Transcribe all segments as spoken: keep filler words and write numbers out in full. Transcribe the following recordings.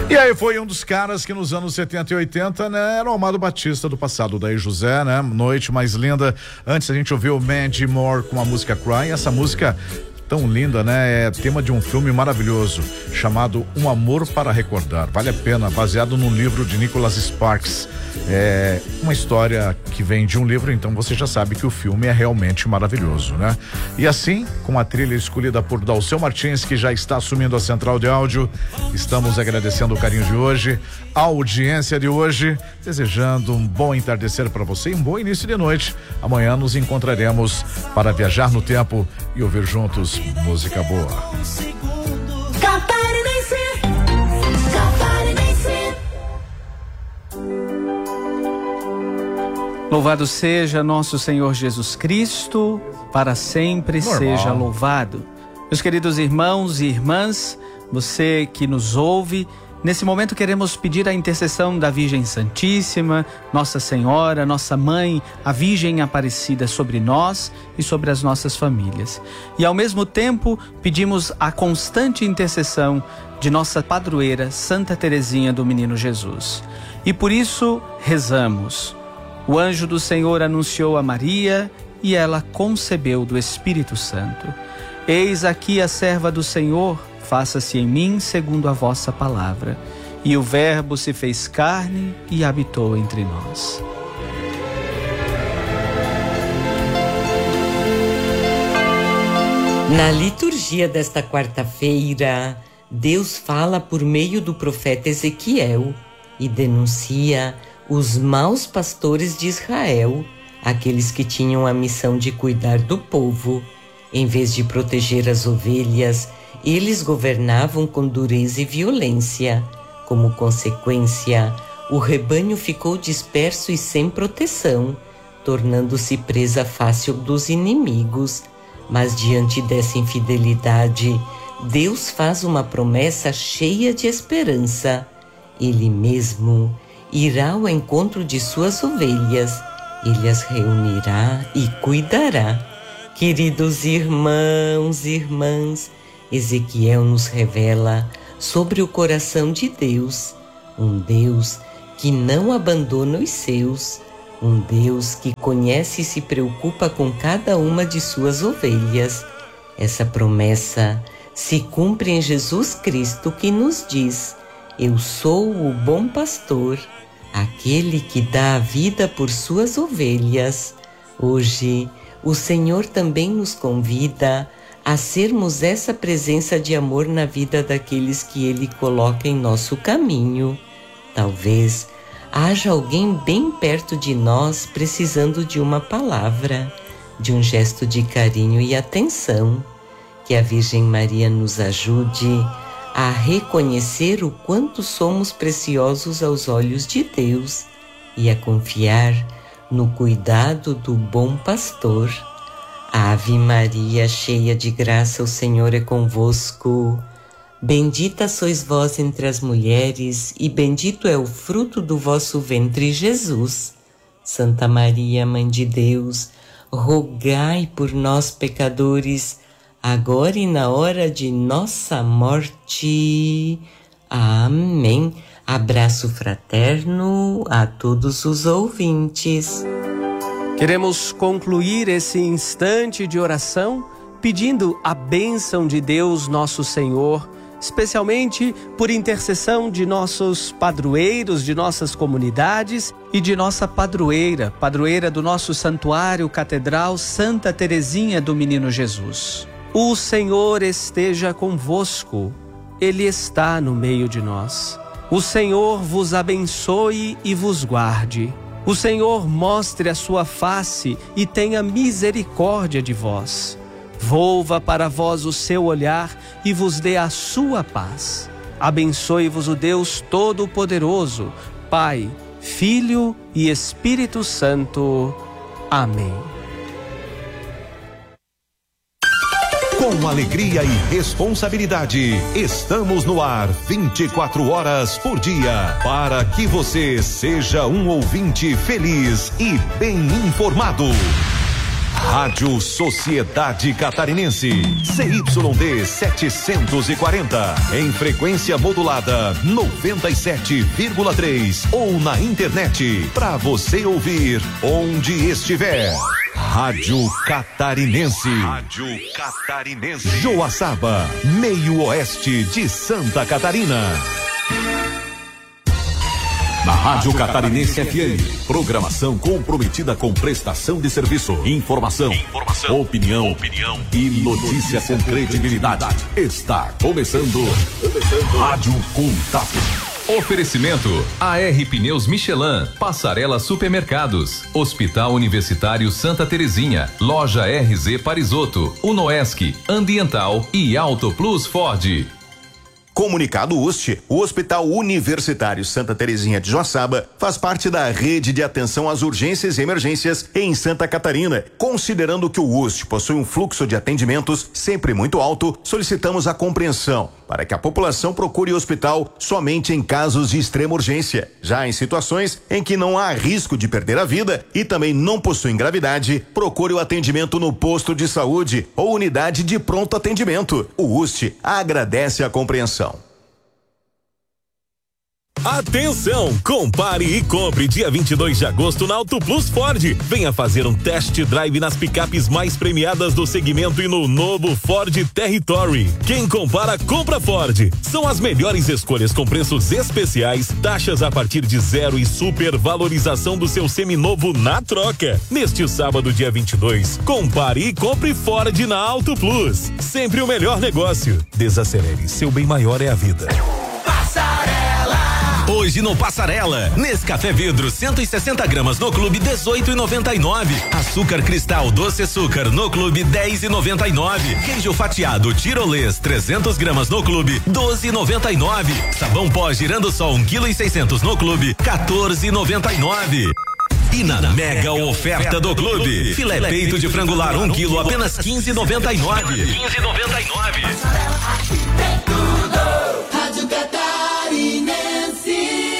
E aí foi um dos caras que nos anos setenta e oitenta, né, era o Amado Batista do passado, daí José, né, Noite Mais Linda. Antes a gente ouviu o Mandy Moore com a música Cry. Essa música tão linda, né? É tema de um filme maravilhoso chamado Um Amor para Recordar. Vale a pena, baseado num livro de Nicholas Sparks. É uma história que vem de um livro, então você já sabe que o filme é realmente maravilhoso, né? E assim, com a trilha escolhida por Dalceu Martins, que já está assumindo a central de áudio, estamos agradecendo o carinho de hoje, a audiência de hoje, desejando um bom entardecer para você e um bom início de noite. Amanhã nos encontraremos para viajar no tempo e ouvir juntos música boa. Louvado seja nosso Senhor Jesus Cristo, para sempre Normal. Seja louvado. Meus queridos irmãos e irmãs, você que nos ouve, nesse momento queremos pedir a intercessão da Virgem Santíssima, Nossa Senhora, Nossa Mãe, a Virgem Aparecida sobre nós e sobre as nossas famílias. E ao mesmo tempo pedimos a constante intercessão de nossa padroeira Santa Teresinha do Menino Jesus. E por isso rezamos. O anjo do Senhor anunciou a Maria e ela concebeu do Espírito Santo. Eis aqui a serva do Senhor, faça-se em mim segundo a vossa palavra. E o Verbo se fez carne e habitou entre nós. Na liturgia desta quarta-feira, Deus fala por meio do profeta Ezequiel e denuncia os maus pastores de Israel, aqueles que tinham a missão de cuidar do povo. Em vez de proteger as ovelhas, eles governavam com dureza e violência. Como consequência, o rebanho ficou disperso e sem proteção, tornando-se presa fácil dos inimigos. Mas diante dessa infidelidade, Deus faz uma promessa cheia de esperança. Ele mesmo irá ao encontro de suas ovelhas, ele as reunirá e cuidará. Queridos irmãos e irmãs, Ezequiel nos revela sobre o coração de Deus, um Deus que não abandona os seus, um Deus que conhece e se preocupa com cada uma de suas ovelhas. Essa promessa se cumpre em Jesus Cristo, que nos diz: eu sou o bom pastor, aquele que dá a vida por suas ovelhas. Hoje, o Senhor também nos convida a sermos essa presença de amor na vida daqueles que Ele coloca em nosso caminho. Talvez haja alguém bem perto de nós precisando de uma palavra, de um gesto de carinho e atenção. Que a Virgem Maria nos ajude a reconhecer o quanto somos preciosos aos olhos de Deus e a confiar no cuidado do bom pastor. Ave Maria, cheia de graça, o Senhor é convosco. Bendita sois vós entre as mulheres e bendito é o fruto do vosso ventre, Jesus. Santa Maria, Mãe de Deus, rogai por nós, pecadores, agora e na hora de nossa morte. Amém. Abraço fraterno a todos os ouvintes. Queremos concluir esse instante de oração pedindo a bênção de Deus nosso Senhor, especialmente por intercessão de nossos padroeiros, de nossas comunidades e de nossa padroeira, padroeira do nosso santuário catedral Santa Teresinha do Menino Jesus. O Senhor esteja convosco, Ele está no meio de nós. O Senhor vos abençoe e vos guarde. O Senhor mostre a sua face e tenha misericórdia de vós. Volva para vós o seu olhar e vos dê a sua paz. Abençoe-vos o Deus Todo-Poderoso, Pai, Filho e Espírito Santo. Amém. Com alegria e responsabilidade, estamos no ar vinte e quatro horas por dia, para que você seja um ouvinte feliz e bem informado. Rádio Sociedade Catarinense, C Y D setecentos e quarenta, em frequência modulada noventa e sete vírgula três ou na internet, para você ouvir onde estiver. Rádio Catarinense. Rádio Catarinense. Joaçaba, meio oeste de Santa Catarina. Na Rádio Catarinense F M, programação comprometida com prestação de serviço, informação, informação opinião, opinião e notícia com credibilidade. Está começando, começando Rádio Contato. Oferecimento A R Pneus Michelin, Passarela Supermercados, Hospital Universitário Santa Terezinha, Loja R Z Parisotto, Unoesc, Ambiental e Auto Plus Ford. Comunicado U S T, o Hospital Universitário Santa Terezinha de Joaçaba faz parte da rede de atenção às urgências e emergências em Santa Catarina. Considerando que o U S T possui um fluxo de atendimentos sempre muito alto, solicitamos a compreensão para que a população procure o hospital somente em casos de extrema urgência. Já em situações em que não há risco de perder a vida e também não possuem gravidade, procure o atendimento no posto de saúde ou unidade de pronto atendimento. O U S T agradece a compreensão. Atenção! Compare e compre dia vinte e dois de agosto na Auto Plus Ford. Venha fazer um test drive nas picapes mais premiadas do segmento e no novo Ford Territory. Quem compara, compra Ford. São as melhores escolhas com preços especiais, taxas a partir de zero e supervalorização do seu seminovo na troca. Neste sábado, dia vinte e dois, compare e compre Ford na Auto Plus. Sempre o melhor negócio. Desacelere, seu bem maior é a vida. Hoje no Passarela, Nescafé Vidro cento e sessenta gramas no Clube dezoito e noventa e nove. Açúcar Cristal Doce Açúcar no Clube dez e noventa e nove. Queijo fatiado Tirolês trezentos gramas no Clube doze e noventa e nove. Sabão pó Girando Sol um quilo e seiscentos no Clube quatorze e noventa e nove. E na mega oferta do clube, filé peito de frangular um quilo apenas quinze e noventa e nove. quinze e noventa e nove. Rádio Catarinense.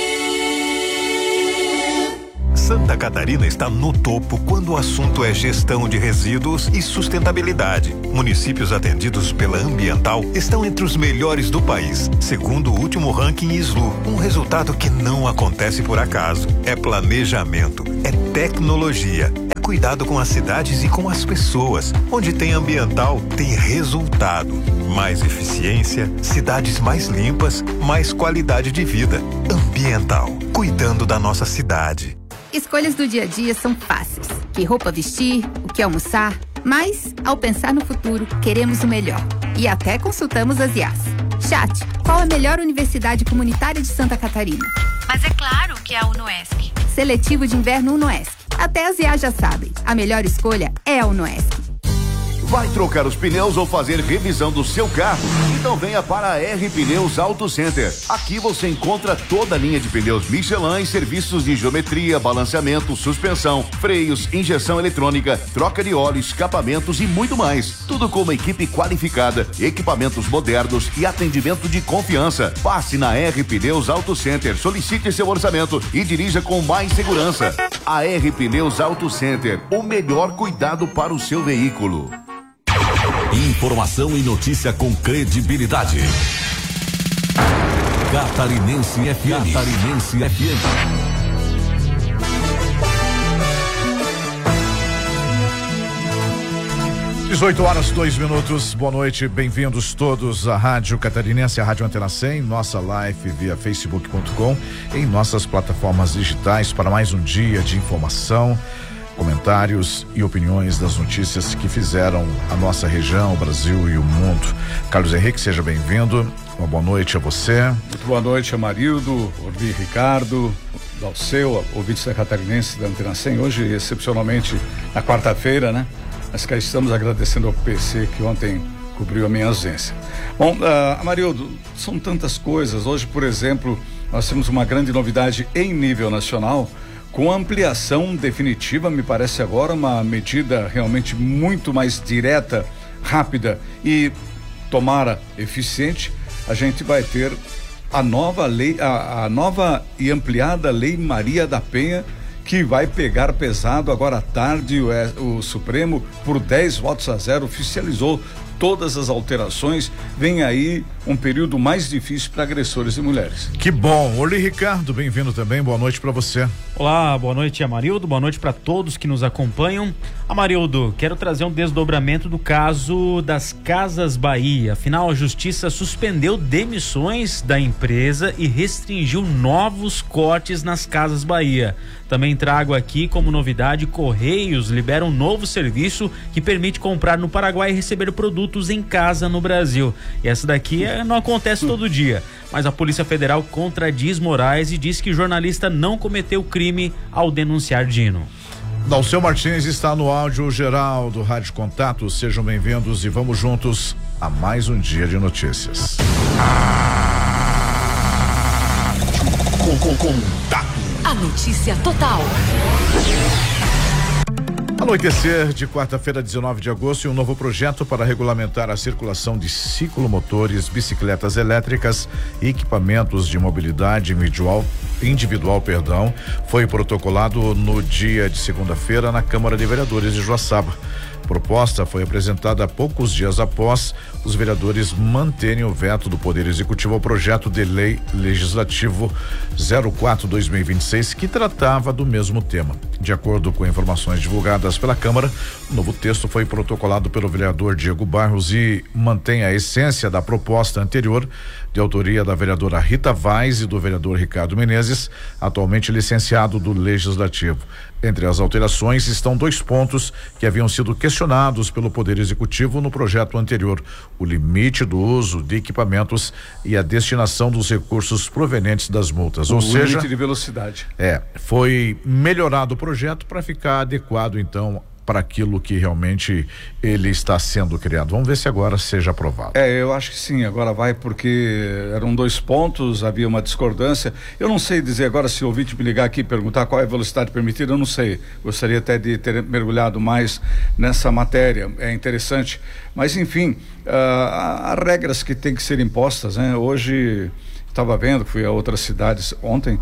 Santa Catarina está no topo quando o assunto é gestão de resíduos e sustentabilidade. Municípios atendidos pela Ambiental estão entre os melhores do país, segundo o último ranking I S L U. Um resultado que não acontece por acaso. É planejamento, é tecnologia, é cuidado com as cidades e com as pessoas. Onde tem Ambiental, tem resultado. Mais eficiência, cidades mais limpas, mais qualidade de vida. Ambiental, cuidando da nossa cidade. Escolhas do dia a dia são fáceis. Que roupa vestir, o que almoçar. Mas, ao pensar no futuro, queremos o melhor. E até consultamos as I As. Chat, qual a melhor universidade comunitária de Santa Catarina? Mas é claro que é a Unoesc. Seletivo de inverno Unoesc. Até as I As já sabem. A melhor escolha é a Unoesc. Vai trocar os pneus ou fazer revisão do seu carro? Então venha para a R Pneus Auto Center. Aqui você encontra toda a linha de pneus Michelin e serviços de geometria, balanceamento, suspensão, freios, injeção eletrônica, troca de óleo, escapamentos e muito mais. Tudo com uma equipe qualificada, equipamentos modernos e atendimento de confiança. Passe na R Pneus Auto Center, solicite seu orçamento e dirija com mais segurança. A R Pneus Auto Center, o melhor cuidado para o seu veículo. Informação e notícia com credibilidade. Catarinense F M. Catarinense F M. dezoito horas, dois minutos. Boa noite, bem-vindos todos à Rádio Catarinense, a Rádio Antena cem, nossa live via facebook ponto com, em nossas plataformas digitais para mais um dia de informação, comentários e opiniões das notícias que fizeram a nossa região, o Brasil e o mundo. Carlos Henrique, seja bem-vindo. Uma boa noite a você. Muito boa noite, Amarildo, Orbi Ricardo, Dalceu, ouvintes da Catarinense da Antena cem. Hoje, excepcionalmente, na quarta-feira, né? Mas cá estamos agradecendo ao P C que ontem cobriu a minha ausência. Bom, uh, Amarildo, são tantas coisas. Hoje, por exemplo, nós temos uma grande novidade em nível nacional, com ampliação definitiva, me parece agora uma medida realmente muito mais direta, rápida e, tomara, eficiente. A gente vai ter a nova lei, a, a nova e ampliada Lei Maria da Penha, que vai pegar pesado. Agora à tarde o, o Supremo, por dez votos a zero, oficializou todas as alterações. Vem aí um período mais difícil para agressores e mulheres. Que bom. Orly Ricardo, bem-vindo também, boa noite para você. Olá, boa noite, Amarildo, boa noite para todos que nos acompanham. Amarildo, quero trazer um desdobramento do caso das Casas Bahia. Afinal, a Justiça suspendeu demissões da empresa e restringiu novos cortes nas Casas Bahia. Também trago aqui como novidade: Correios libera um novo serviço que permite comprar no Paraguai e receber produtos em casa no Brasil. E essa daqui é, não acontece todo dia, mas a Polícia Federal contradiz Moraes e diz que o jornalista não cometeu crime ao denunciar Dino. Dalceu Martins está no áudio geral do Rádio Contato. Sejam bem-vindos e vamos juntos a mais um dia de notícias. Com, com, contato. A notícia total. Anoitecer de quarta-feira, dezenove de agosto, e um novo projeto para regulamentar a circulação de ciclomotores, bicicletas elétricas e equipamentos de mobilidade individual, individual, perdão, foi protocolado no dia de segunda-feira na Câmara de Vereadores de Joaçaba. A proposta foi apresentada poucos dias após os vereadores manterem o veto do Poder Executivo ao projeto de lei legislativo zero quatro barra dois mil e vinte e seis, que tratava do mesmo tema. De acordo com informações divulgadas pela Câmara, o novo texto foi protocolado pelo vereador Diego Barros e mantém a essência da proposta anterior, de autoria da vereadora Rita Vaz e do vereador Ricardo Menezes, atualmente licenciado do Legislativo. Entre as alterações estão dois pontos que haviam sido questionados pelo Poder Executivo no projeto anterior: o limite do uso de equipamentos e a destinação dos recursos provenientes das multas. O Ou seja, limite de velocidade. É, foi melhorado o projeto para ficar adequado, então, para aquilo que realmente ele está sendo criado. Vamos ver se agora seja aprovado. É, eu acho que sim, agora vai, porque eram dois pontos, havia uma discordância. Eu não sei dizer agora, se o ouvinte me ligar aqui e perguntar qual é a velocidade permitida, eu não sei. Gostaria até de ter mergulhado mais nessa matéria, é interessante. Mas, enfim, uh, há, há regras que têm que ser impostas, né? Hoje estava vendo, fui a outras cidades ontem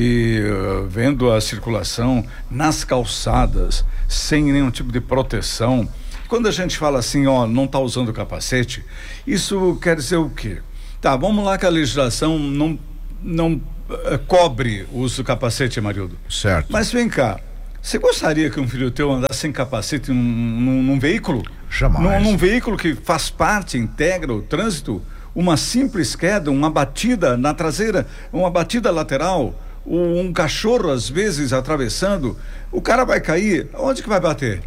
e uh, vendo a circulação nas calçadas sem nenhum tipo de proteção. Quando a gente fala assim, ó, não está usando capacete, isso quer dizer o quê? Tá, vamos lá que a legislação não, não uh, cobre o uso do capacete, Amarildo. Certo. Mas vem cá, você gostaria que um filho teu andasse sem capacete num, num, num veículo? Jamais. Num, num veículo que faz parte, integra o trânsito? Uma simples queda, uma batida na traseira, uma batida lateral, um cachorro às vezes atravessando, o cara vai cair, onde que vai bater?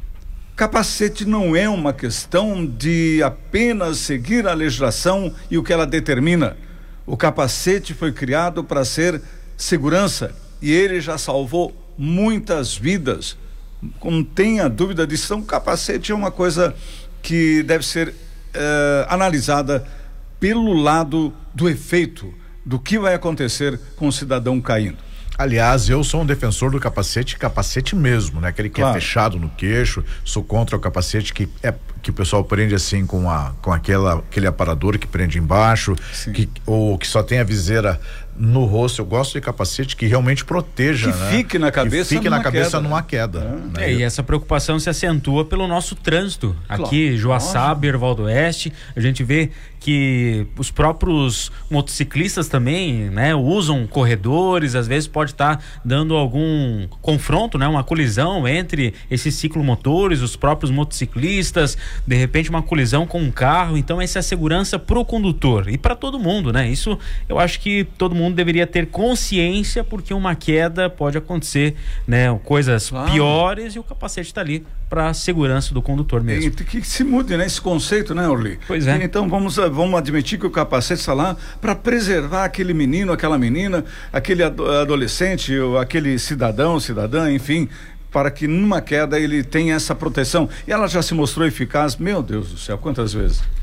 Capacete não é uma questão de apenas seguir a legislação e o que ela determina. O capacete foi criado para ser segurança e ele já salvou muitas vidas. Não tenha dúvida disso. Então, o capacete é uma coisa que deve ser eh, analisada pelo lado do efeito, do que vai acontecer com o cidadão caindo. Aliás, eu sou um defensor do capacete, capacete mesmo, né? Aquele que Claro. é fechado no queixo. Sou contra o capacete que é que o pessoal prende assim com a com aquela aquele aparador que prende embaixo, que, ou que só tem a viseira no rosto. Eu gosto de capacete que realmente proteja, Que né? fique na cabeça que fique na numa cabeça queda, numa né? queda. né? É, e essa preocupação se acentua pelo nosso trânsito. Claro. Aqui, Joaçaba, Ervaldo Oeste, a gente vê que os próprios motociclistas também, né, usam corredores, às vezes pode estar tá dando algum confronto, né, uma colisão entre esses ciclomotores, os próprios motociclistas, de repente uma colisão com um carro. Então essa é a segurança pro condutor e para todo mundo, né? Isso eu acho que todo mundo deveria ter consciência, porque uma queda pode acontecer, né, coisas Claro. piores, e o capacete está ali para a segurança do condutor mesmo. E que se mude, né, esse conceito, né, Orly? Pois é. Então vamos, vamos admitir que o capacete está lá para preservar aquele menino, aquela menina, aquele ado- adolescente, ou aquele cidadão, cidadã, enfim, para que numa queda ele tenha essa proteção. E ela já se mostrou eficaz, meu Deus do céu, quantas vezes?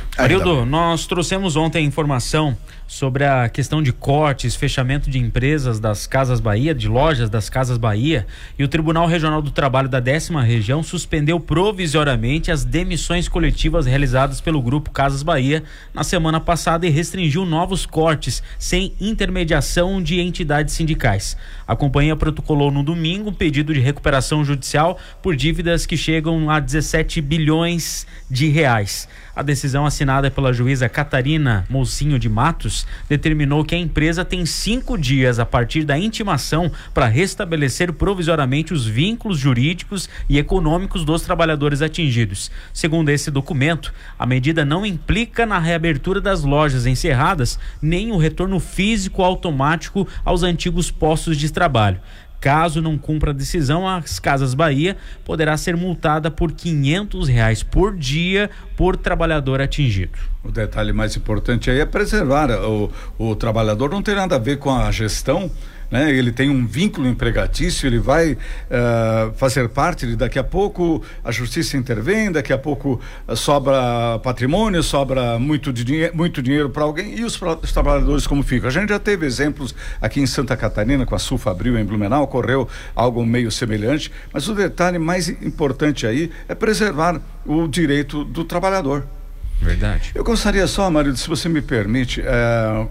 Marildo, nós trouxemos ontem informação sobre a questão de cortes, fechamento de empresas das Casas Bahia, de lojas das Casas Bahia, e o Tribunal Regional do Trabalho da décima Região suspendeu provisoriamente as demissões coletivas realizadas pelo Grupo Casas Bahia na semana passada e restringiu novos cortes sem intermediação de entidades sindicais. A companhia protocolou no domingo um pedido de recuperação judicial por dívidas que chegam a dezessete bilhões de reais. A decisão assinada pela juíza Catarina Mocinho de Matos determinou que a empresa tem cinco dias a partir da intimação para restabelecer provisoriamente os vínculos jurídicos e econômicos dos trabalhadores atingidos. Segundo esse documento, a medida não implica na reabertura das lojas encerradas nem o retorno físico automático aos antigos postos de trabalho. Caso não cumpra a decisão, as Casas Bahia poderá ser multada por quinhentos reais por dia por trabalhador atingido. O detalhe mais importante aí é preservar o, o trabalhador, não tem nada a ver com a gestão, né? Ele tem um vínculo empregatício, ele vai uh, fazer parte de, daqui a pouco a justiça intervém, daqui a pouco uh, sobra patrimônio, sobra muito, de dinhe muito dinheiro para alguém, e os, os trabalhadores como ficam? A gente já teve exemplos aqui em Santa Catarina com a Sulfabril em Blumenau, ocorreu algo meio semelhante, mas o detalhe mais importante aí é preservar o direito do trabalhador. Verdade. Eu gostaria só, Marido, se você me permite, uh,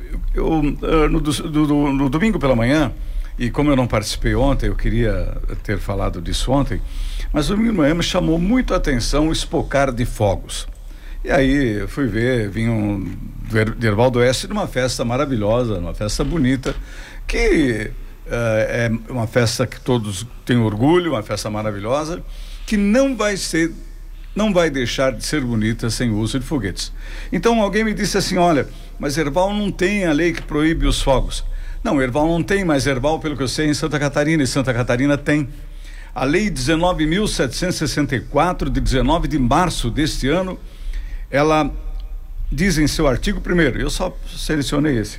Eu, no, do, no domingo pela manhã, e como eu não participei ontem, eu queria ter falado disso ontem, mas no domingo de manhã me chamou muito a atenção o espocar de fogos. E aí eu fui ver, vinham de Erval do Oeste numa festa maravilhosa, uma festa bonita, que uh, é uma festa que todos têm orgulho, uma festa maravilhosa, que não vai ser, não vai deixar de ser bonita sem o uso de foguetes. Então alguém me disse assim, olha, mas Erval não tem a lei que proíbe os fogos. Não, Erval não tem, mas Erval, pelo que eu sei, em Santa Catarina, e Santa Catarina tem. A lei dezenove mil setecentos e sessenta e quatro, de dezenove de março deste ano, ela diz em seu artigo primeiro, eu só selecionei esse,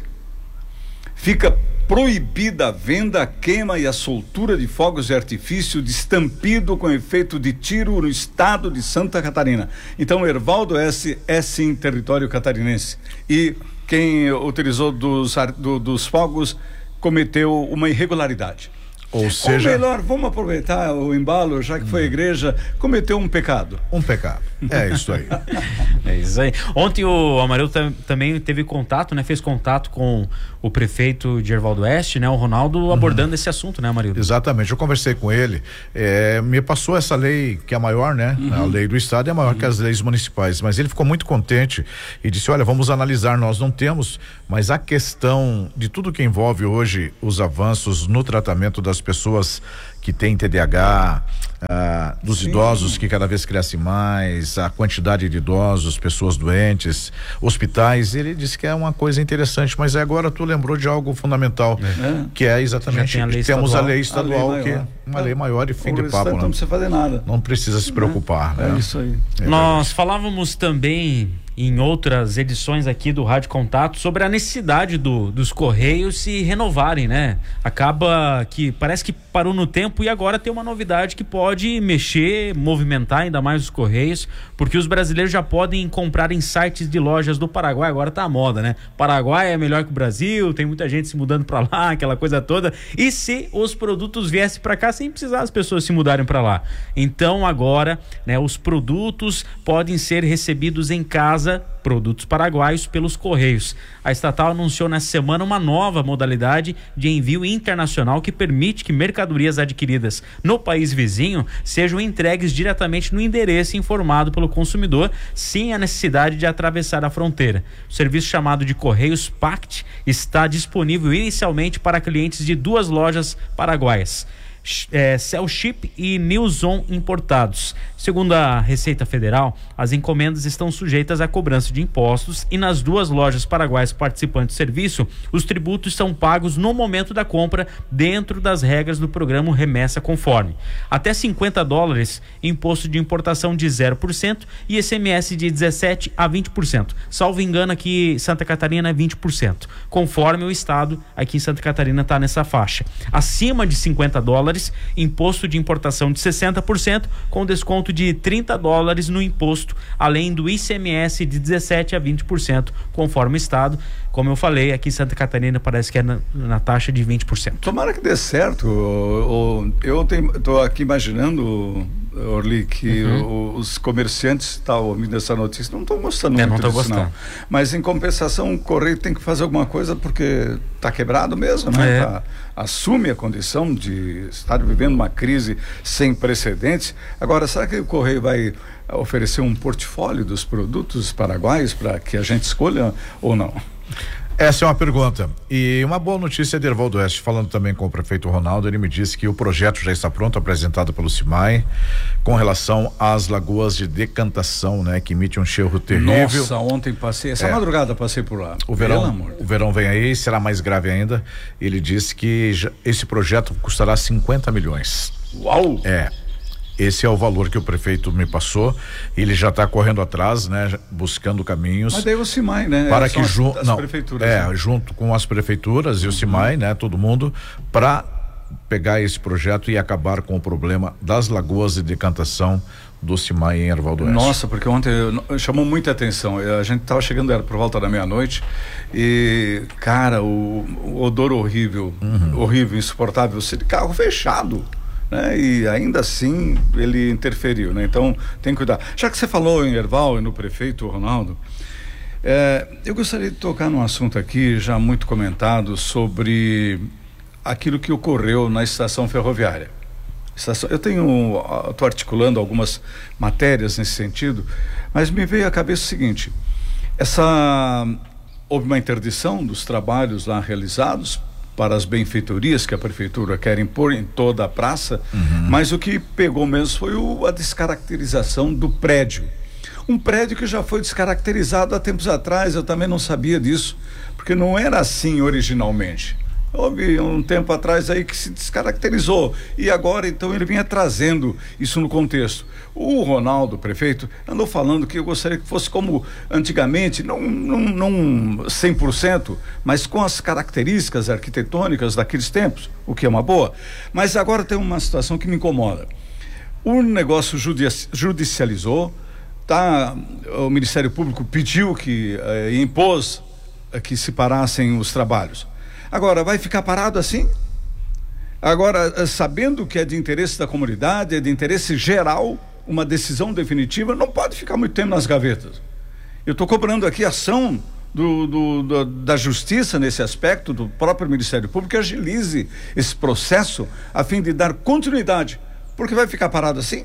fica proibida a venda, a queima e a soltura de fogos de artifício de estampido com efeito de tiro no estado de Santa Catarina. Então, Erval do Oeste é sim território catarinense. E quem utilizou dos, do, dos fogos cometeu uma irregularidade. Ou seja... Ou melhor, vamos aproveitar o embalo, já que foi a igreja, cometeu um pecado. Um pecado. É isso aí. É isso aí. Ontem o Amarildo também teve contato, né? Fez contato com o prefeito de Erval do Oeste, né? O Ronaldo, abordando uhum. esse assunto, né, Amarildo? Exatamente. Eu conversei com ele, é, me passou essa lei que é a maior, né? Uhum. A lei do estado é maior uhum. que as leis municipais, mas ele ficou muito contente e disse, olha, vamos analisar, nós não temos, mas a questão de tudo que envolve hoje os avanços no tratamento das pessoas que têm T D A H, ah, dos Sim. idosos que cada vez cresce mais, a quantidade de idosos, pessoas doentes, hospitais, ele disse que é uma coisa interessante, mas agora tu lembrou de algo fundamental, é. que é exatamente, a temos estadual, a lei estadual, a lei que é uma é. lei maior e fim de papo. Não precisa fazer nada. Não precisa se preocupar. É, né? é isso aí. É Nós falávamos também em outras edições aqui do Rádio Contato sobre a necessidade do, dos Correios se renovarem, né? Acaba que parece que parou no tempo e agora tem uma novidade que pode mexer, movimentar ainda mais os Correios, porque os brasileiros já podem comprar em sites de lojas do Paraguai, agora tá a moda, né? Paraguai é melhor que o Brasil, tem muita gente se mudando para lá, aquela coisa toda, e se os produtos viessem para cá sem precisar as pessoas se mudarem para lá. Então agora, né, os produtos podem ser recebidos em casa, produtos paraguaios, pelos Correios. A estatal anunciou nessa semana uma nova modalidade de envio internacional que permite que mercadorias adquiridas no país vizinho sejam entregues diretamente no endereço informado pelo consumidor, sem a necessidade de atravessar a fronteira. O serviço, chamado de Correios Pact, está disponível inicialmente para clientes de duas lojas paraguaias, É, Cellship e Newzon Importados. Segundo a Receita Federal, as encomendas estão sujeitas à cobrança de impostos e nas duas lojas paraguaias participantes do serviço, os tributos são pagos no momento da compra, dentro das regras do programa Remessa Conforme. Até cinquenta dólares, imposto de importação de zero por cento e I C M S de dezessete por cento a vinte por cento. Salvo engano, aqui em Santa Catarina é vinte por cento. Conforme o estado, aqui em Santa Catarina está nessa faixa. Acima de cinquenta dólares, dólares, imposto de importação de sessenta por cento, com desconto de trinta dólares no imposto, além do I C M S de dezessete a vinte por cento, conforme o estado. Como eu falei, aqui em Santa Catarina parece que é na, na taxa de vinte por cento. Tomara que dê certo. O, o, eu estou aqui imaginando, Orly, que uhum. o, os comerciantes que estão ouvindo essa notícia não estão gostando é, muito não disso, gostando. não. Mas em compensação, o Correio tem que fazer alguma coisa porque está quebrado mesmo, né? É. Tá, assume a condição de estar vivendo uma crise sem precedentes. Agora, será que o Correio vai oferecer um portfólio dos produtos paraguaios para que a gente escolha ou não? Essa é uma pergunta. E uma boa notícia de Hervaldo Oeste, falando também com o prefeito Ronaldo, ele me disse que o projeto já está pronto, apresentado pelo CIMAI, com relação às lagoas de decantação, né? Que emite um cheiro terrível. Nossa, ontem passei, essa é. madrugada passei por lá. O verão, o verão vem aí, será mais grave ainda. Ele disse que já, esse projeto custará cinquenta milhões. Uau! É. Esse é o valor que o prefeito me passou. Ele já está correndo atrás, né? Buscando caminhos. Mas daí o CIMAI, né? Para São que as, junto, as não, prefeituras, é, né? junto com as prefeituras e uhum. o CIMAI, né? Todo mundo, para pegar esse projeto e acabar com o problema das lagoas de decantação do CIMAI em Hervaldo Oeste. Nossa, porque ontem chamou muita atenção. A gente estava chegando, era por volta da meia-noite, e, cara, o, o odor horrível, uhum. horrível, insuportável, de carro fechado. Né? E ainda assim ele interferiu, né? Então tem que cuidar. Já que você falou em Herval e no prefeito Ronaldo, é, eu gostaria de tocar num assunto aqui já muito comentado sobre aquilo que ocorreu na estação ferroviária. Estação, eu tenho, estou articulando algumas matérias nesse sentido, mas me veio à cabeça o seguinte: essa houve uma interdição dos trabalhos lá realizados para as benfeitorias que a prefeitura quer impor em toda a praça, uhum. mas o que pegou mesmo foi o, a descaracterização do prédio. Um prédio que já foi descaracterizado há tempos atrás, eu também não sabia disso, porque não era assim originalmente. Houve um tempo atrás aí que se descaracterizou e agora então ele vinha trazendo isso no contexto. O Ronaldo, prefeito, andou falando que eu gostaria que fosse como antigamente, não, não, não cem por cento, mas com as características arquitetônicas daqueles tempos, o que é uma boa. Mas agora tem uma situação que me incomoda. O negócio judici- judicializou, tá? O Ministério Público pediu que eh, impôs eh, que se parassem os trabalhos. Agora, vai ficar parado assim? Agora, sabendo que é de interesse da comunidade, é de interesse geral, uma decisão definitiva, não pode ficar muito tempo nas gavetas. Eu estou cobrando aqui ação do, do, do, da justiça nesse aspecto, do próprio Ministério Público, que agilize esse processo a fim de dar continuidade. Porque vai ficar parado assim?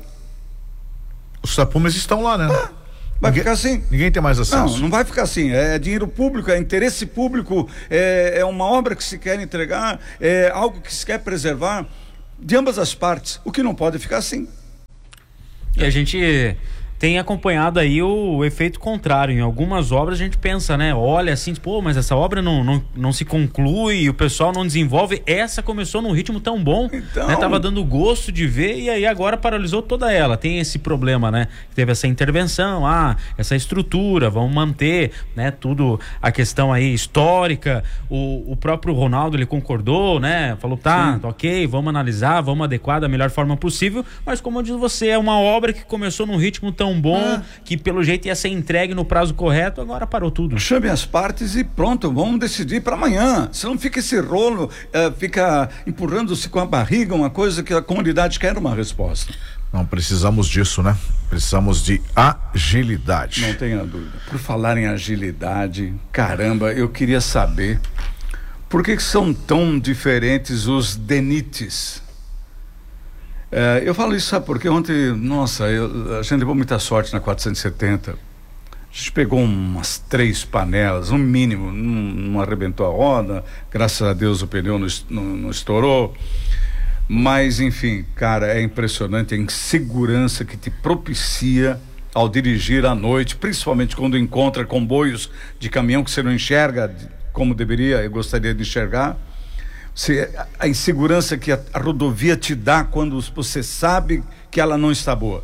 Os tapumes estão lá, né? Ah. Vai ninguém, ficar assim. Ninguém tem mais acesso. Não, não vai ficar assim. É dinheiro público, é interesse público, é, é uma obra que se quer entregar, é algo que se quer preservar de ambas as partes. O que não pode ficar assim. E a gente tem acompanhado aí o, o efeito contrário. Em algumas obras a gente pensa, né? Olha assim, pô, mas essa obra não, não, não se conclui, o pessoal não desenvolve. Essa começou num ritmo tão bom, então... né? Tava dando gosto de ver e aí agora paralisou toda ela. Tem esse problema, né? Teve essa intervenção, ah, essa estrutura, vamos manter, né? Tudo, a questão aí histórica. O, o próprio Ronaldo, ele concordou, né? Falou, tá, tá, ok, vamos analisar, vamos adequar da melhor forma possível, mas como eu disse você, é uma obra que começou num ritmo tão bom, ah. que pelo jeito ia ser entregue no prazo correto, agora parou tudo. Chame as partes e pronto, vamos decidir para amanhã. Senão fica esse rolo, uh, fica empurrando-se com a barriga, uma coisa que a comunidade quer uma resposta. Não precisamos disso, né? Precisamos de agilidade. Não tenha dúvida. Por falar em agilidade, caramba, eu queria saber por que, que são tão diferentes os DENITs. É, eu falo isso, sabe, porque ontem, nossa, eu, a gente levou muita sorte na quatrocentos e setenta. A gente pegou umas três panelas, no mínimo, não, não arrebentou a roda, graças a Deus o pneu não, não, não estourou. Mas, enfim, cara, é impressionante a insegurança que te propicia ao dirigir à noite, principalmente quando encontra comboios de caminhão que você não enxerga como deveria, eu gostaria de enxergar. Se, a insegurança que a, a rodovia te dá quando você sabe que ela não está boa.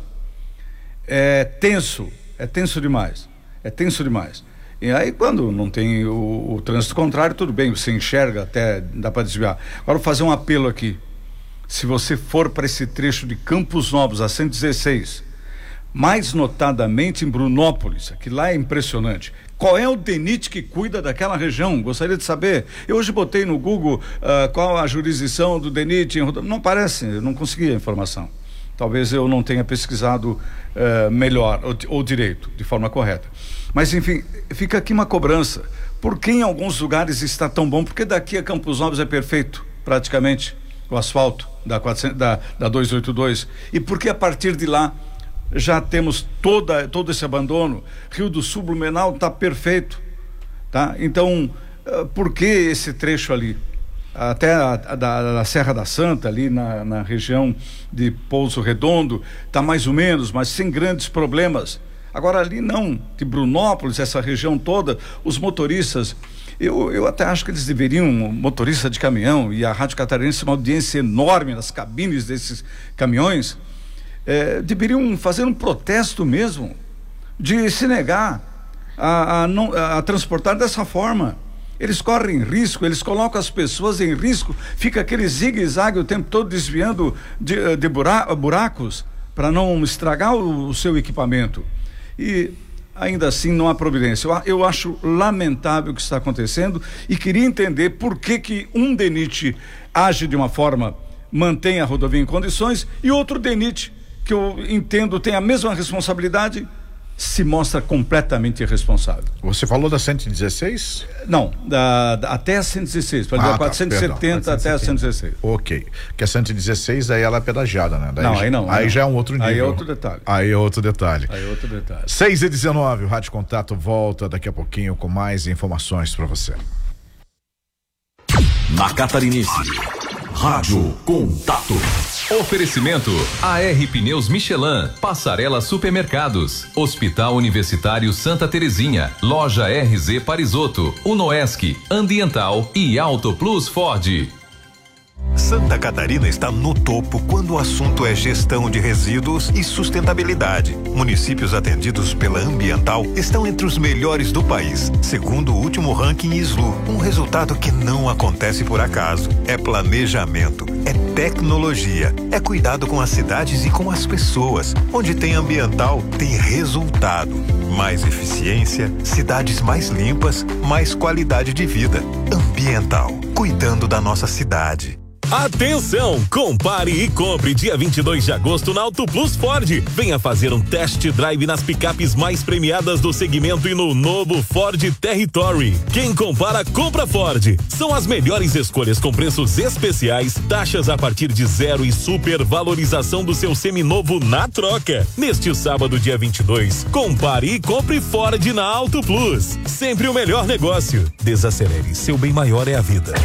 É tenso, é tenso demais, é tenso demais. E aí quando não tem o, o trânsito contrário, tudo bem, você enxerga até, dá para desviar. Agora vou fazer um apelo aqui. se você for para esse trecho de Campos Novos, a cento e dezesseis, mais notadamente em Brunópolis, que lá é impressionante. Qual é o DENIT que cuida daquela região? Gostaria de saber. Eu hoje botei no Google uh, qual a jurisdição do DENIT. Em... Não aparece, eu não consegui a informação. Talvez eu não tenha pesquisado uh, melhor ou, ou direito, de forma correta. Mas, enfim, fica aqui uma cobrança. Por que em alguns lugares está tão bom? Porque daqui a Campos Novos é perfeito, praticamente, o asfalto da, quatrocentos, da, da duzentos e oitenta e dois. E por que a partir de lá já temos toda, todo esse abandono? Rio do Sul, Blumenau está perfeito, tá? Então, uh, por que esse trecho ali? Até a, a, da, da Serra da Santa, ali na, na região de Pouso Redondo, está mais ou menos, mas sem grandes problemas. Agora ali não, de Brunópolis, essa região toda, os motoristas, eu, eu até acho que eles deveriam, motorista de caminhão, e a Rádio Catarinense tem uma audiência enorme nas cabines desses caminhões, É, deveriam fazer um protesto mesmo de se negar a, a, não, a, a transportar dessa forma. Eles correm risco, eles colocam as pessoas em risco, fica aquele zigue-zague o tempo todo desviando de, de bura, buracos para não estragar o, o seu equipamento. E ainda assim não há providência. Eu, eu acho lamentável o que está acontecendo e queria entender por que que um DENIT age de uma forma, mantém a rodovia em condições, e outro DENIT, que eu entendo tem a mesma responsabilidade, se mostra completamente irresponsável. Você falou da cento e dezesseis? Não, da, da, até a cento e dezesseis, para ah, quatrocentos e setenta tá, até a cento e dezesseis. Ok, que a cento e dezesseis aí ela é pedagiada, né? Daí não, já, aí não. Aí não. já é um outro nível. Aí é outro detalhe. Aí é outro detalhe. Aí é outro detalhe. seis e dezenove, o Rádio Contato volta daqui a pouquinho com mais informações para você. Na Catarinense, Rádio Contato. Oferecimento A R Pneus Michelin, Passarela Supermercados, Hospital Universitário Santa Terezinha, Loja R Z Parisotto, Unoesc, Ambiental e Auto Plus Ford. Santa Catarina está no topo quando o assunto é gestão de resíduos e sustentabilidade. Municípios atendidos pela Ambiental estão entre os melhores do país, segundo o último ranking S L U. Um resultado que não acontece por acaso. É planejamento, é tecnologia, é cuidado com as cidades e com as pessoas. Onde tem Ambiental, tem resultado. Mais eficiência, cidades mais limpas, mais qualidade de vida. Ambiental, cuidando da nossa cidade. Atenção! Compare e compre dia vinte e dois de agosto na Auto Plus Ford. Venha fazer um test drive nas picapes mais premiadas do segmento e no novo Ford Territory. Quem compara, compra Ford. São as melhores escolhas com preços especiais, taxas a partir de zero e supervalorização do seu seminovo na troca. Neste sábado, dia vinte e dois, compare e compre Ford na Auto Plus. Sempre o melhor negócio. Desacelere, seu bem maior é a vida.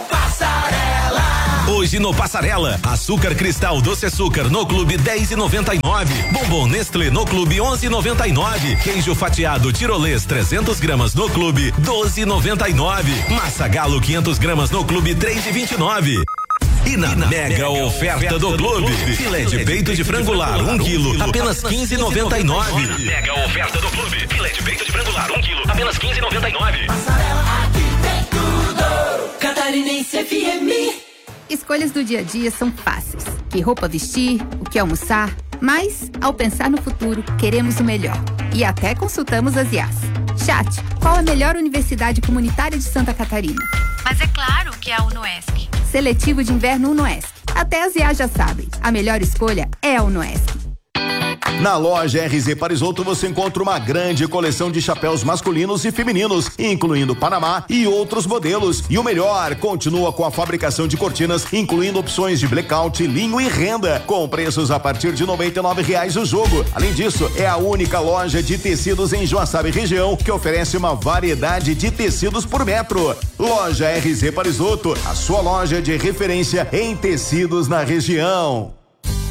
Hoje no Passarela, açúcar cristal doce açúcar no Clube dez e noventa e nove, bombom Nestlé no Clube onze e noventa e nove, queijo fatiado tirolês trezentos gramas no Clube doze e noventa e nove, massa galo quinhentos gramas no Clube três e vinte e nove. E na, e na mega, mega oferta, oferta do, do Clube, Clube, filé de peito de frangular um quilo, apenas quinze e noventa e nove. Mega oferta do Clube, filé de peito de frangular um quilo, apenas quinze e noventa e nove. Passarela, aqui tem tudo. Catarinense F M. Escolhas do dia a dia são fáceis. Que roupa vestir, o que almoçar, mas, ao pensar no futuro, queremos o melhor. E até consultamos as I A S. Chat, qual a melhor universidade comunitária de Santa Catarina? Mas é claro que é a Unoesc. Seletivo de inverno Unoesc. Até as I A S já sabem. A melhor escolha é a Unoesc. Na loja R Z Parisotto você encontra uma grande coleção de chapéus masculinos e femininos, incluindo Panamá e outros modelos. E o melhor, continua com a fabricação de cortinas, incluindo opções de blackout, linho e renda, com preços a partir de noventa e nove reais o jogo. Além disso, é a única loja de tecidos em Joaçaba e região que oferece uma variedade de tecidos por metro. Loja R Z Parisotto, a sua loja de referência em tecidos na região.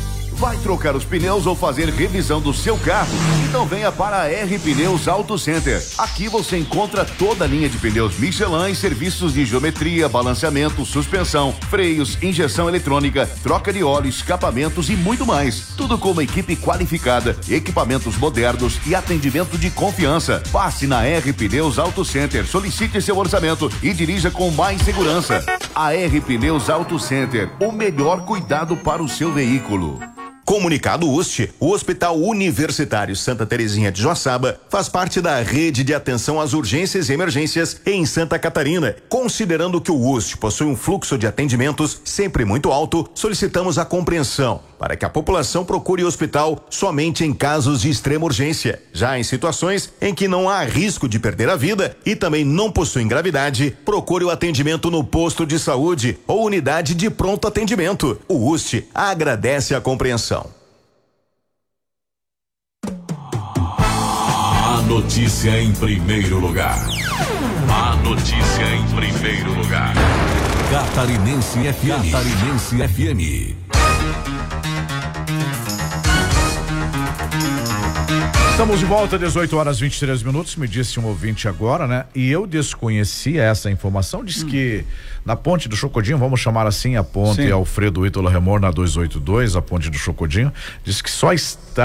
Vai trocar os pneus ou fazer revisão do seu carro? Então venha para a R Pneus Auto Center. Aqui você encontra toda a linha de pneus Michelin e serviços de geometria, balanceamento, suspensão, freios, injeção eletrônica, troca de óleo, escapamentos e muito mais. Tudo com uma equipe qualificada, equipamentos modernos e atendimento de confiança. Passe na R Pneus Auto Center, solicite seu orçamento e dirija com mais segurança. A R Pneus Auto Center, o melhor cuidado para o seu veículo. Comunicado U S T, o Hospital Universitário Santa Terezinha de Joaçaba faz parte da rede de atenção às urgências e emergências em Santa Catarina. Considerando que o U S T possui um fluxo de atendimentos sempre muito alto, solicitamos a compreensão para que a população procure o hospital somente em casos de extrema urgência. Já em situações em que não há risco de perder a vida e também não possuem gravidade, procure o atendimento no posto de saúde ou unidade de pronto atendimento. O U S T agradece a compreensão. A notícia em primeiro lugar. A notícia em primeiro lugar. Catarinense F M. Catarinense F M. Estamos de volta, dezoito horas e vinte e três minutos, me disse um ouvinte agora, né? E eu desconhecia essa informação, diz hum. que na ponte do Chocodinho, vamos chamar assim a ponte Sim. Alfredo Ítalo Remor na duzentos e oitenta e dois, a ponte do Chocodinho, diz que só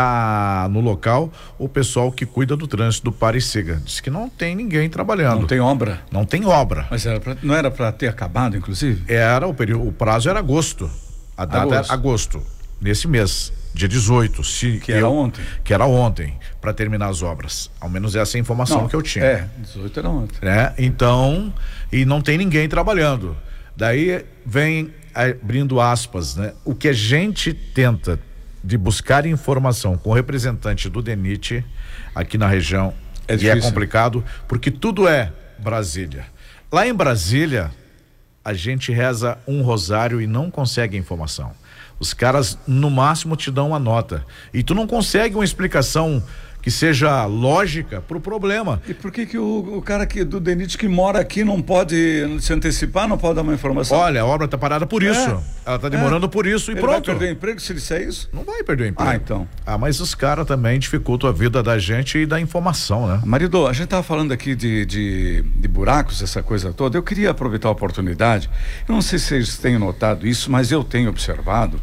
está no local o pessoal que cuida do trânsito do Pare e Siga. Diz que não tem ninguém trabalhando. Não tem obra? Não tem obra. Mas era pra, não era para ter acabado, inclusive? Era, o período, o prazo era agosto. A data agosto. era agosto, nesse mês. Dia dezoito, se que era eu, ontem. Que era ontem, para terminar as obras. Ao menos essa é a informação não, que eu tinha. É, dezoito era ontem. Né? Então, e não tem ninguém trabalhando. Daí vem, abrindo aspas, né? O que a gente tenta de buscar informação com o representante do DENIT aqui na região, é e é complicado, porque tudo é Brasília. Lá em Brasília, a gente reza um rosário e não consegue informação. Os caras, no máximo, te dão uma nota. E tu não consegue uma explicação que seja lógica pro problema. E por que que o, o cara que, do DENIT que mora aqui não pode se antecipar, não pode dar uma informação? Olha, a obra tá parada por isso. É, ela tá demorando é. por isso e Ele pronto. Vai perder o emprego se ele disser isso? Não vai perder o emprego. Ah, então. Ah, mas os caras também dificultam a vida da gente e da informação, né? Marido, a gente tava falando aqui de, de, de buracos, essa coisa toda. Eu queria aproveitar a oportunidade. Eu não sei se vocês têm notado isso, mas eu tenho observado.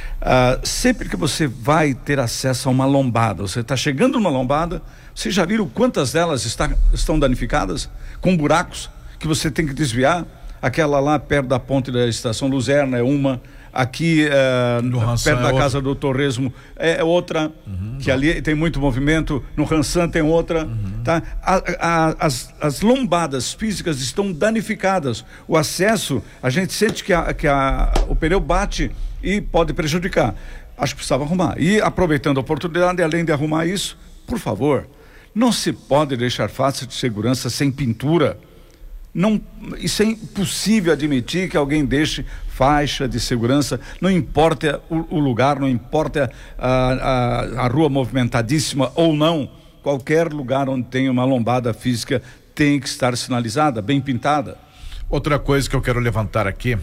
Uh, sempre que você vai ter acesso a uma lombada, você está chegando numa lombada, vocês já viram quantas delas está, estão danificadas, com buracos que você tem que desviar? Aquela lá perto da ponte da Estação Luzerna é uma, aqui uh, perto da é casa do Torresmo é outra, uhum, que ali tem muito movimento, no Ransan tem outra, uhum. tá? A, a, as, as lombadas físicas estão danificadas, o acesso, a gente sente que, a, que a, o pneu bate e pode prejudicar. Acho que precisava arrumar. E aproveitando a oportunidade, além de arrumar isso, por favor, não se pode deixar faixa de segurança sem pintura. Não, isso é impossível admitir que alguém deixe faixa de segurança, não importa o, o lugar, não importa a, a, a rua movimentadíssima ou não, qualquer lugar onde tem uma lombada física tem que estar sinalizada, bem pintada. Outra coisa que eu quero levantar aqui,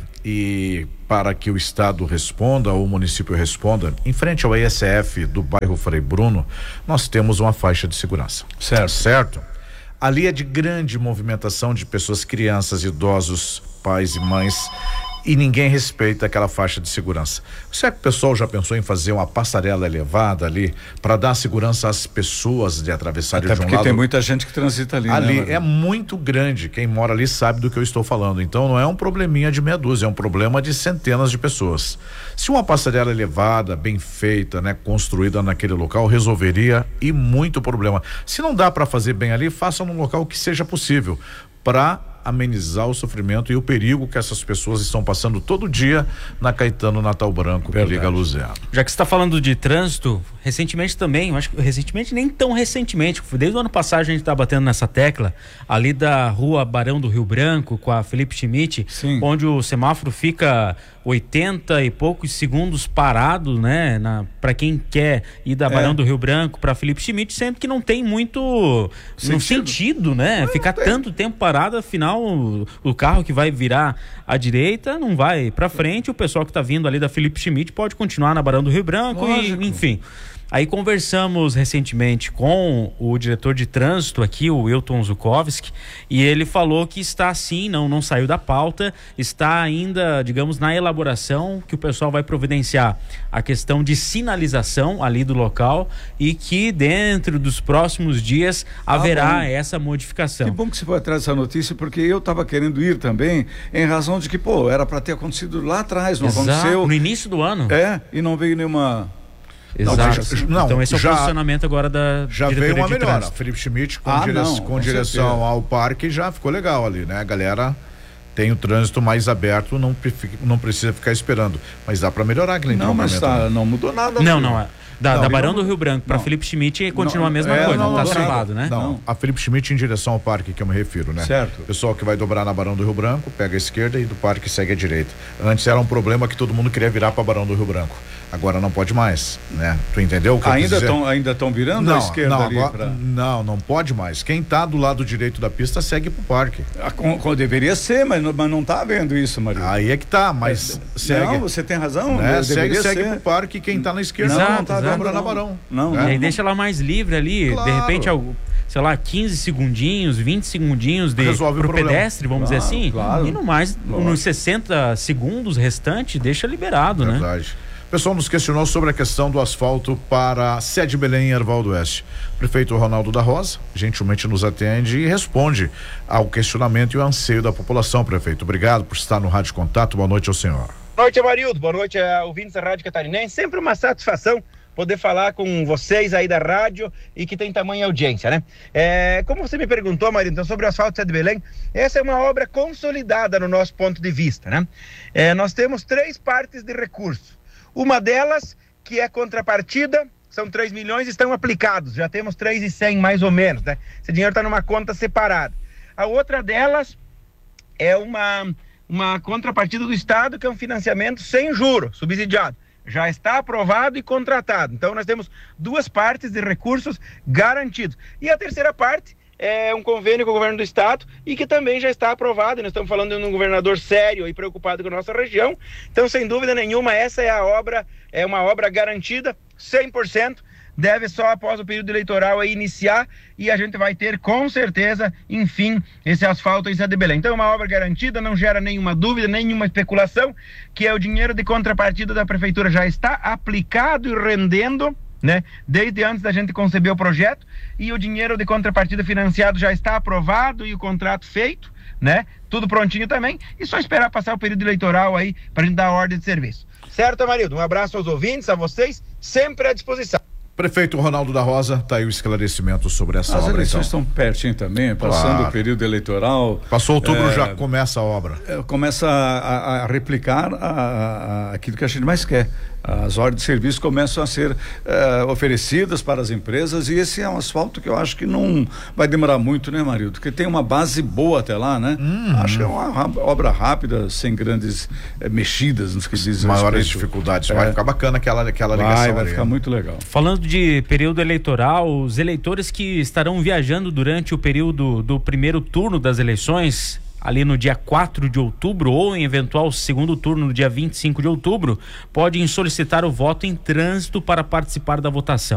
e para que o Estado responda, ou o município responda, em frente ao E S F do bairro Frei Bruno, nós temos uma faixa de segurança. Certo. Certo? Ali é de grande movimentação de pessoas, crianças, idosos, pais e mães, e ninguém respeita aquela faixa de segurança. Será que o pessoal já pensou em fazer uma passarela elevada ali para dar segurança às pessoas de atravessarem de um lado? Até porque tem muita gente que transita ali, ali né, é muito grande, quem mora ali sabe do que eu estou falando, então não é um probleminha de meia dúzia, é um problema de centenas de pessoas. Se uma passarela elevada, bem feita, né, construída naquele local, resolveria e muito problema. Se não dá para fazer bem ali, faça num local que seja possível, para amenizar o sofrimento e o perigo que essas pessoas estão passando todo dia na Caetano Natal Branco, que liga a Luzerna. Já que você está falando de trânsito, recentemente também, eu acho que recentemente, nem tão recentemente, desde o ano passado a gente está batendo nessa tecla, ali da rua Barão do Rio Branco, com a Felipe Schmidt, Sim. onde o semáforo fica oitenta e poucos segundos parado, né, para quem quer ir da Barão é. do Rio Branco para Felipe Schmidt, sendo que não tem muito sentido, no sentido, né, é, ficar tanto tempo parado, afinal sinal, o, o carro que vai virar à direita não vai para frente, o pessoal que está vindo ali da Felipe Schmidt pode continuar na Barão do Rio Branco. Lógico. E enfim. Aí conversamos recentemente com o diretor de trânsito aqui, o Wilton Zukovski, e ele falou que está assim, não, não saiu da pauta, está ainda, digamos, na elaboração, que o pessoal vai providenciar a questão de sinalização ali do local e que dentro dos próximos dias haverá ah, essa modificação. Que bom que você foi atrás dessa notícia, porque eu estava querendo ir também, em razão de que, pô, era para ter acontecido lá atrás, não Exato, aconteceu. No início do ano. É, e não veio nenhuma... Exato. Não, então esse é o já, posicionamento agora da já veio uma melhora. Felipe Schmidt com, ah, dire... não, com, com direção certeza. Ao parque já ficou legal ali, né? A galera tem o trânsito mais aberto, não, não precisa ficar esperando, mas dá para melhorar aquele Não, mas tá, não mudou nada. Não, não, é. Da, não, da Barão do Rio Branco para Felipe Schmidt continua não, a mesma é, coisa, não, não tá travado, né? Não, a Felipe Schmidt em direção ao parque que eu me refiro, né? Certo. Pessoal que vai dobrar na Barão do Rio Branco, pega a esquerda e do parque segue a direita. Antes era um problema que todo mundo queria virar para Barão do Rio Branco. Agora não pode mais, né? Tu entendeu o que ainda eu quis dizer? Ainda estão virando não, à esquerda não, ali? Agora, pra... Não, não pode mais. Quem tá do lado direito da pista segue pro parque. Ah, com, com, deveria ser, mas não, mas não tá vendo isso, Maria. Aí é que tá, mas é, segue. Não, você tem razão. Né? Segue, segue pro parque quem tá na esquerda exato, não tá dobrando na Barão. Não, não, né? E deixa ela mais livre ali, claro. De repente, sei lá, quinze segundinhos, vinte segundinhos de, resolve pro o problema. Pedestre, vamos claro, dizer assim. Claro. E no mais, claro. Nos sessenta segundos restantes, deixa liberado, verdade. Né? Verdade. O pessoal nos questionou sobre a questão do asfalto para a sede Belém e Erval do Oeste. O prefeito Ronaldo da Rosa gentilmente nos atende e responde ao questionamento e ao anseio da população, prefeito. Obrigado por estar no Rádio Contato. Boa noite ao senhor. Boa noite, Amarildo. Boa noite, ouvintes da Rádio Catarinense. Sempre uma satisfação poder falar com vocês aí da rádio e que tem tamanha audiência, né? É, como você me perguntou, Marinho, então, sobre o asfalto Sede Belém, essa é uma obra consolidada no nosso ponto de vista, né? É, nós temos três partes de recurso. Uma delas, que é contrapartida, são três milhões, estão aplicados, já temos três mil e cem mais ou menos, né? Esse dinheiro está numa conta separada. A outra delas é uma, uma contrapartida do Estado, que é um financiamento sem juros, subsidiado. Já está aprovado e contratado. Então nós temos duas partes de recursos garantidos. E a terceira parte é um convênio com o governo do estado e que também já está aprovado. Nós estamos falando de um governador sério e preocupado com a nossa região. Então, sem dúvida nenhuma, essa é a obra, é uma obra garantida, cem por cento. Deve só após o período eleitoral aí iniciar e a gente vai ter com certeza, enfim, esse asfalto em Sede Belém. Então é uma obra garantida, não gera nenhuma dúvida, nenhuma especulação, que é o dinheiro de contrapartida da prefeitura já está aplicado e rendendo, né? Desde antes da gente conceber o projeto, e o dinheiro de contrapartida financiado já está aprovado e o contrato feito, né? Tudo prontinho também, e só esperar passar o período eleitoral aí pra gente dar a ordem de serviço. Certo, Amarildo? Um abraço aos ouvintes, a vocês, sempre à disposição. Prefeito Ronaldo da Rosa, tá aí o esclarecimento sobre essa As obra. As eleições então. estão pertinho também, passando claro. O período eleitoral. Passou outubro, é, já começa a obra. É, começa a, a replicar a, a, aquilo que a gente mais quer. As ordens de serviço começam a ser uh, oferecidas para as empresas e esse é um asfalto que eu acho que não vai demorar muito, né, Marildo? Porque tem uma base boa até lá, né? Uhum. Acho que é uma obra rápida, sem grandes eh, mexidas nos que diz maiores dificuldades. É. Vai ficar bacana aquela, aquela ligação. Vai, vai ali, ficar né? muito legal. Falando de período eleitoral, os eleitores que estarão viajando durante o período do primeiro turno das eleições, ali no dia quatro de outubro ou em eventual segundo turno no dia vinte e cinco de outubro, podem solicitar o voto em trânsito para participar da votação.